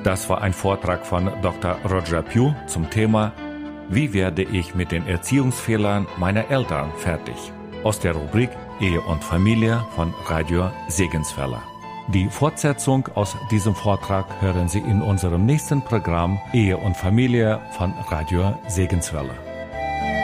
Das war ein Vortrag von Dr. Roger Pugh zum Thema Wie werde ich mit den Erziehungsfehlern meiner Eltern fertig? Aus der Rubrik Ehe und Familie von Radio Segenswelle. Die Fortsetzung aus diesem Vortrag hören Sie in unserem nächsten Programm Ehe und Familie von Radio Segenswelle.